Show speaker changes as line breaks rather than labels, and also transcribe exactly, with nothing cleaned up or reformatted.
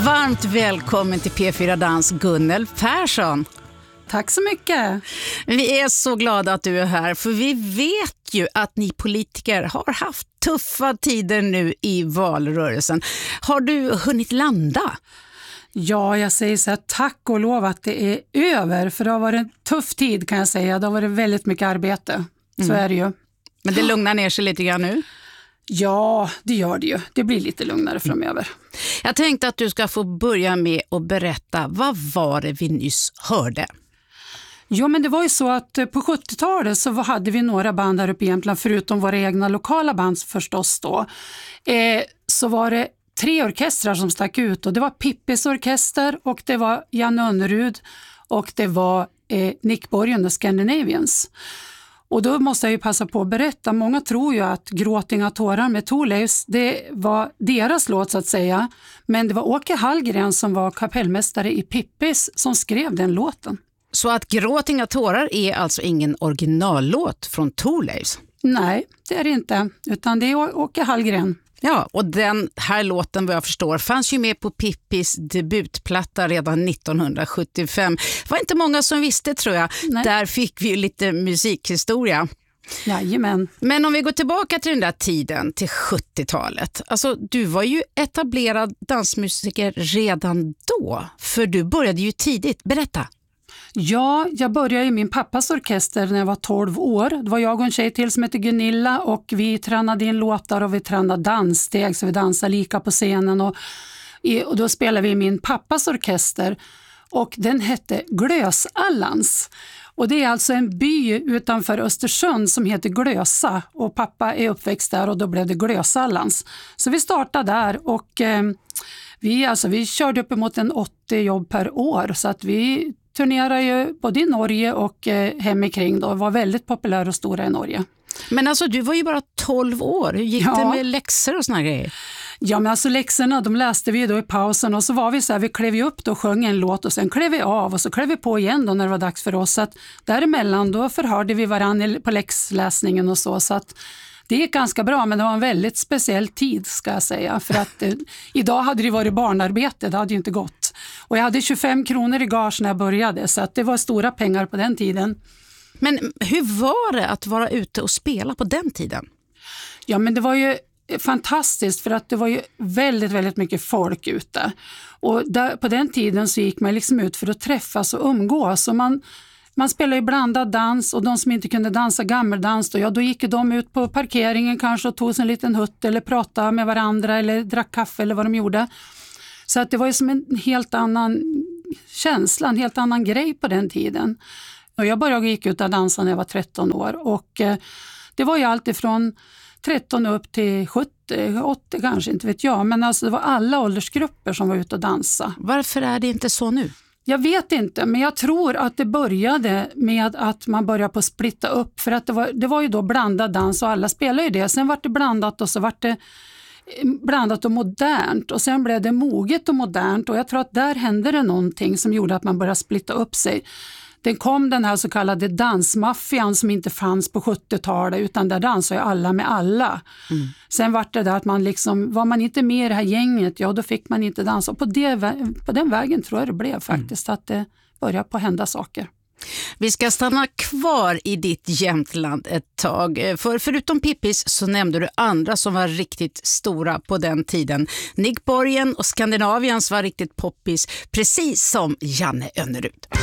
Varmt välkommen till P fyra Dans, Gunnel Persson.
Tack så mycket.
Vi är så glada att du är här, för vi vet ju att ni politiker har haft tuffa tider nu i valrörelsen. Har du hunnit landa?
Ja, jag säger så här, tack och lov att det är över, för det har varit en tuff tid kan jag säga. Det har varit väldigt mycket arbete, så mm. är det ju.
Men det lugnar ner sig lite grann nu?
Ja, det gör det ju. Det blir lite lugnare framöver.
Jag tänkte att du ska få börja med att berätta, vad var det vi nyss hörde?
Jo, men det var ju så att på sjuttiotalet så hade vi några band här uppe i Jämtland, förutom våra egna lokala band förstås då. Eh, så var det tre orkestrar som stack ut, och det var Pippis orkester, och det var Janne Önnerud, och det var eh, Nick Borgen och Scandinavians. Och då måste jag ju passa på att berätta, många tror ju att Gråt inga tårar med Thorleifs, det var deras låt så att säga, men det var Åke Hallgren som var kapellmästare i Pippis som skrev den låten.
Så att Gråt inga tårar är alltså ingen originallåt från Thorleifs?
Nej, det är det inte, utan det är Åke Hallgren.
Ja, och den här låten, vad jag förstår, fanns ju med på Pippis debutplatta redan nittonhundrasjuttiofem. Det var inte många som visste, tror jag. Nej. Där fick vi ju lite musikhistoria.
Jajamän.
Men om vi går tillbaka till den där tiden, till sjuttiotalet. Alltså, du var ju etablerad dansmusiker redan då, för du började ju tidigt. Berätta.
Ja, jag började i min pappas orkester när jag var tolv år. Det var jag och en tjej till som hette Gunilla, och vi tränade in låtar och vi tränade danssteg, så vi dansade lika på scenen. Och, och då spelade vi i min pappas orkester, och den hette Glösallans. Och det är alltså en by utanför Östersund som heter Glösa, och pappa är uppväxt där, och då blev det Glösallans. Så vi startade där, och eh, vi, alltså, vi körde upp emot en åttio jobb per år, så att vi turnerade ju både i Norge och eh, hemikring då, var väldigt populär och stora i Norge.
Men alltså, du var ju bara tolv år. Hur gick ja. det med läxor och såna grejer?
Ja, men alltså läxorna, de läste vi då i pausen, och så var vi så här, vi klev ju upp då och sjöng en låt, och sen klev vi av, och så klev vi på igen då när det var dags för oss. Så att däremellan då förhörde vi varandra på läxläsningen och så, så att det gick ganska bra, men det var en väldigt speciell tid ska jag säga. För att eh, idag hade det varit barnarbete, det hade ju inte gått. Och jag hade tjugofem kronor i gage när jag började, så att det var stora pengar på den tiden.
Men hur var det att vara ute och spela på den tiden?
Ja, men det var ju fantastiskt, för att det var ju väldigt, väldigt mycket folk ute. Och där, på den tiden så gick man liksom ut för att träffas och umgås, och man... Man spelade ju blandad dans, och de som inte kunde dansa gammeldans då, ja, då gick de ut på parkeringen kanske och tog sig en liten hutt eller pratade med varandra eller drack kaffe eller vad de gjorde. Så att det var ju som en helt annan känsla, en helt annan grej på den tiden. Och jag började gick ut och dansa när jag var tretton år, och eh, det var ju allt ifrån tretton upp till sjuttio, åttio kanske, inte vet jag. Men alltså det var alla åldersgrupper som var ute och dansa.
Varför är det inte så nu?
Jag vet inte, men jag tror att det började med att man började på att splitta upp, för att det var, det var ju då blandad dans och alla spelade ju det. Sen var det blandat, och så var det blandat och modernt, och sen blev det moget och modernt, och jag tror att där hände det någonting som gjorde att man började splitta upp sig. Den kom den här så kallade dansmaffian som inte fanns på sjuttiotalet, utan där dansade alla med alla. Mm. Sen var det där att man liksom, var man inte med i det här gänget, ja då fick man inte dansa. Och på, det, på den vägen tror jag det blev faktiskt, mm. att det började på hända saker.
Vi ska stanna kvar i ditt Jämtland ett tag. För förutom Pippis så nämnde du andra som var riktigt stora på den tiden. Nick Borgen och Scandinavians var riktigt poppis, precis som Janne Önnerud.